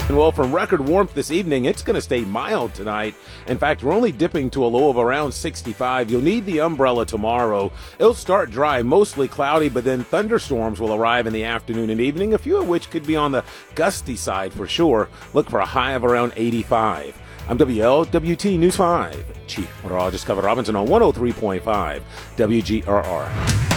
Well, from record warmth this evening, it's going to stay mild tonight. In fact, we're only dipping to a low of around 65. You'll need the umbrella tomorrow. It'll start dry, mostly cloudy, but then thunderstorms will arrive in the afternoon and evening, a few of which could be on the gusty side for sure. Look for a high of around 85. I'm WLWT News 5 Chief Meteorologist Kevin Robinson on 103.5 WGRR.